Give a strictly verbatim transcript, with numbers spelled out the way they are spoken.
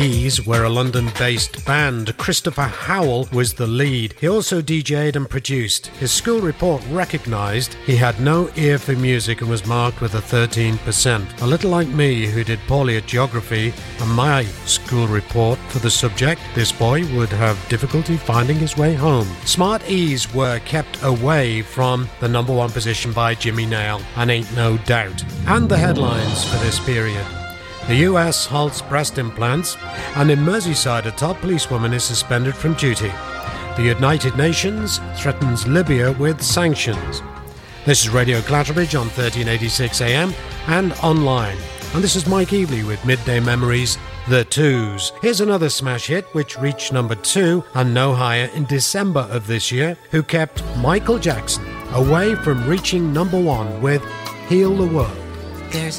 These were a London-based band. Christopher Howell was the lead. He also D J'd and produced. His school report recognised he had no ear for music and was marked with a thirteen percent. A little like me, who did poorly at geography, and my school report for the subject, this boy would have difficulty finding his way home. Smart E's were kept away from the number one position by Jimmy Nail, and Ain't No Doubt. And the headlines for this period. The U S halts breast implants, and in Merseyside a top policewoman is suspended from duty. The United Nations threatens Libya with sanctions. This is Radio Clatterbridge on thirteen eighty-six A M and online. And this is Mike Evely with Midday Memories, The Twos. Here's another smash hit which reached number two and no higher in December of this year, who kept Michael Jackson away from reaching number one with Heal the World. There's